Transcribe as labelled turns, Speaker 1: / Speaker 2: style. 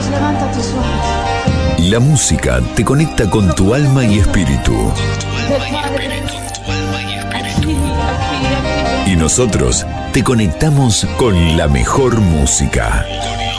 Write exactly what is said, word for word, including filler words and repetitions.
Speaker 1: Vamos, levanta tus ojos.
Speaker 2: La música te conecta con tu alma y espíritu. Y nosotros te conectamos con la mejor música.